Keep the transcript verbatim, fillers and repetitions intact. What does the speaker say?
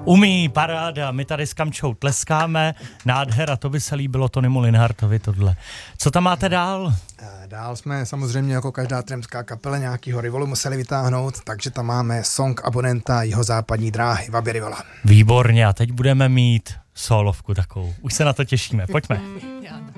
Umí, paráda, my tady s Kamčou tleskáme, nádhera, to by se líbilo Tonymu Linhartovi tohle. Co tam máte dál? Dál jsme samozřejmě jako každá tremská kapela nějakýho Rivolu museli vytáhnout, takže tam máme song abonenta Jihozápadní dráhy, Vaby Rivola. Výborně, a teď budeme mít solovku takovou. Už se na to těšíme, pojďme.